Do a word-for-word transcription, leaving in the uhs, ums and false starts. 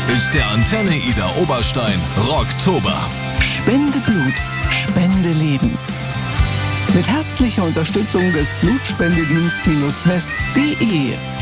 ist der Antenne Ida Oberstein Rocktober. Spende Blut, Spende Leben. Mit herzlicher Unterstützung des Blutspendedienst-west punkt de